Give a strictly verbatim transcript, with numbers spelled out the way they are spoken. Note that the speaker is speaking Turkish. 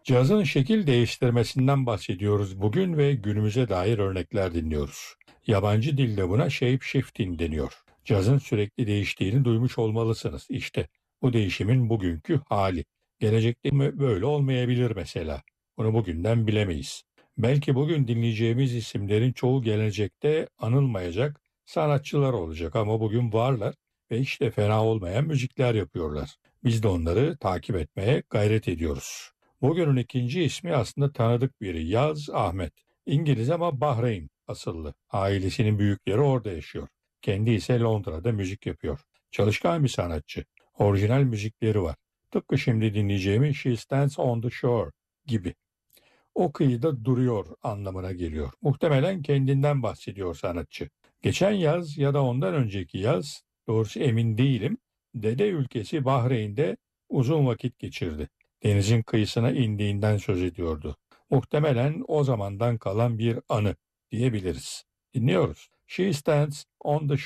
Cazın şekil değiştirmesinden bahsediyoruz bugün ve günümüze dair örnekler dinliyoruz. Yabancı dilde buna shape shifting deniyor. Cazın sürekli değiştiğini duymuş olmalısınız. İşte bu değişimin bugünkü hali. Gelecekte mi böyle olmayabilir mesela. Bunu bugünden bilemeyiz. Belki bugün dinleyeceğimiz isimlerin çoğu gelecekte anılmayacak sanatçılar olacak ama bugün varlar ve hiç de fena olmayan müzikler yapıyorlar. Biz de onları takip etmeye gayret ediyoruz. Bugünün ikinci ismi aslında tanıdık biri. Yaz Ahmet. İngiliz ama Bahreyn asıllı. Ailesinin büyükleri orada yaşıyor. Kendi ise Londra'da müzik yapıyor. Çalışkan bir sanatçı. Orijinal müzikleri var. Tıpkı şimdi dinleyeceğimiz She Stands on the Shore gibi. O kıyıda duruyor anlamına geliyor. Muhtemelen kendinden bahsediyor sanatçı. Geçen yaz ya da ondan önceki yaz, doğrusu emin değilim, Dede ülkesi Bahreyn'de uzun vakit geçirdi. Denizin kıyısına indiğinden söz ediyordu. Muhtemelen o zamandan kalan bir anı diyebiliriz. Dinliyoruz. She stands on the